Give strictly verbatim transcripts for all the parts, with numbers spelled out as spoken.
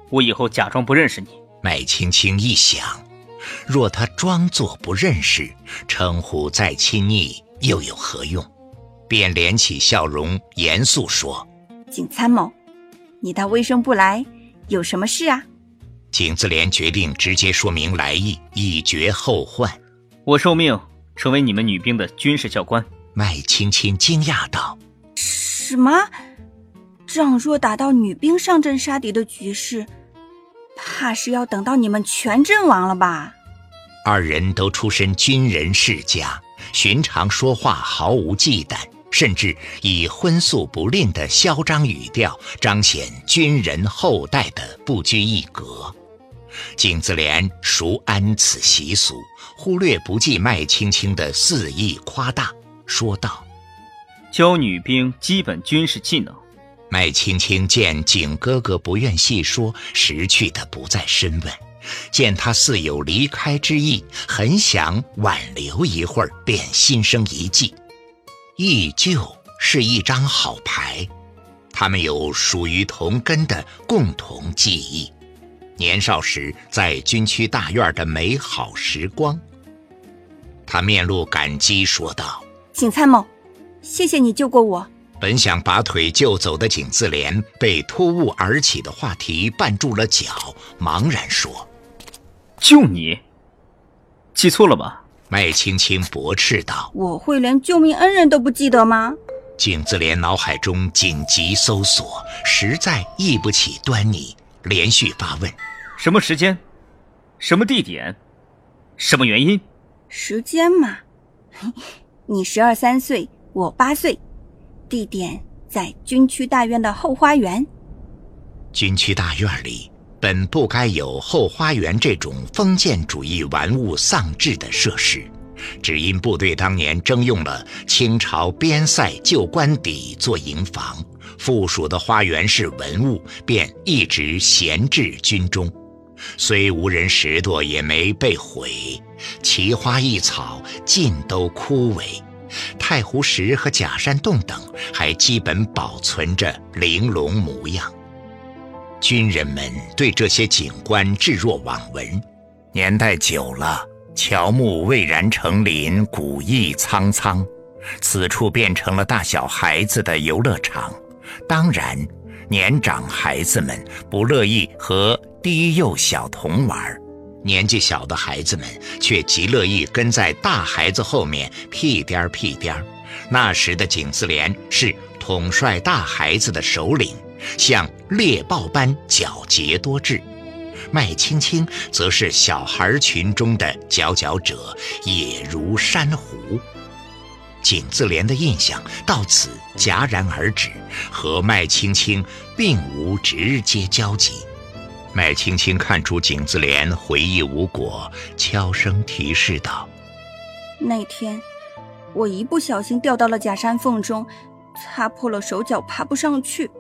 我以后假装不认识你。 麦青青一想，若他装作不认识，称呼再亲昵又有何用？便敛起笑容，严肃说： 景参谋，你到卫生部来有什么事啊？ 景自怜决定直接说明来意，以绝后患。 我受命成为你们女兵的军事教官。 麦青青惊讶道： 什么？仗若打到女兵上阵杀敌的局势，怕是要等到你们全阵亡了吧？ 二人都出身军人世家，寻常说话毫无忌惮，甚至以荤素不吝的嚣张语调彰显军人后代的不拘一格。景自怜熟谙此习俗，忽略不计麦青青的肆意夸大，说道： 教女兵基本军事技能。 麦青青见景哥哥不愿细说，识趣的不再深问，见他似有离开之意，很想挽留一会儿，便心生一计。依旧是一张好牌，他们有属于同根的共同记忆，年少时在军区大院的美好时光。他面露感激说道： 景参谋，谢谢你救过我。 本想拔腿就走的景自怜被突兀而起的话题绊住了脚，茫然说： 救你？记错了吧？ 麦青青驳斥道： 我会连救命恩人都不记得吗？ 景自怜脑海中紧急搜索，实在忆不起端倪，连续发问： 什么时间？什么地点？什么原因？ 时间嘛，你十二三岁，我八岁，地点在军区大院的后花园。 军区大院里本不该有后花园这种封建主义玩物丧志的设施，只因部队当年征用了清朝边塞旧官邸做营房，附属的花园是文物，便一直闲置军中。虽无人拾掇，也没被毁，奇花异草尽都枯萎，太湖石和假山洞等还基本保存着玲珑模样。军人们对这些景观置若罔闻，年代久了，乔木蔚然成林，古意苍苍，此处变成了大小孩子的游乐场。当然，年长孩子们不乐意和低幼小童玩，年纪小的孩子们却极乐意跟在大孩子后面屁颠屁颠。那时的景自怜是统帅大孩子的首领，像猎豹般皎洁多智，麦青青则是小孩群中的佼佼者，野如珊瑚。景自怜的印象到此戛然而止，和麦青青并无直接交集。麦青青看出景自怜回忆无果，悄声提示道： 那天我一不小心掉到了假山缝中，擦破了手脚，爬不上去。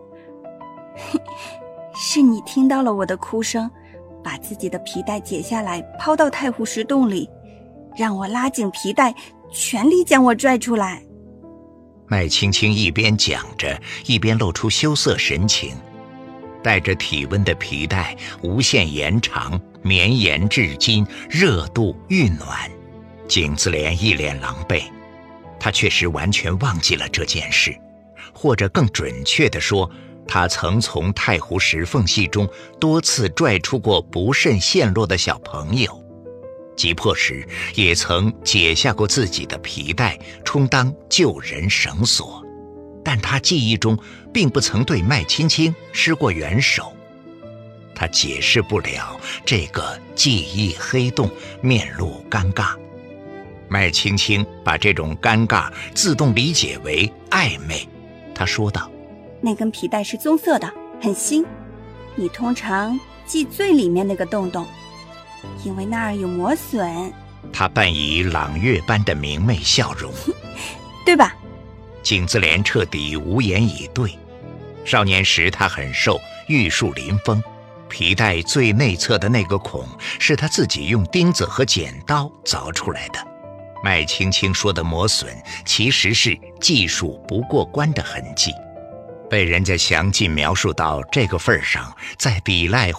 是你听到了我的哭声，把自己的皮带解下来抛到太湖石洞里，让我拉紧皮带，全力将我拽出来。 麦青青一边讲着，一边露出羞涩神情。带着体温的皮带无限延长，绵延至今，热度愈暖。景自怜一脸狼狈，他确实完全忘记了这件事，或者更准确地说，他曾从太湖石缝隙中多次拽出过不慎陷落的小朋友，急迫时也曾解下过自己的皮带充当救人绳索，但他记忆中并不曾对麦青青施过援手。他解释不了这个记忆黑洞，面露尴尬。麦青青把这种尴尬自动理解为暧昧，他说道： 那根皮带是棕色的，很新，你通常系最里面那个洞洞，因为那儿有磨损。 他半以朗月般的明媚笑容对吧？ 景自怜彻底无言以对。少年时他很瘦，玉树临风，皮带最内侧的那个孔是他自己用钉子和剪刀凿出来的。麦青青说的磨损其实是技术不过关的痕迹，被人家详尽描述到这个份上，再抵赖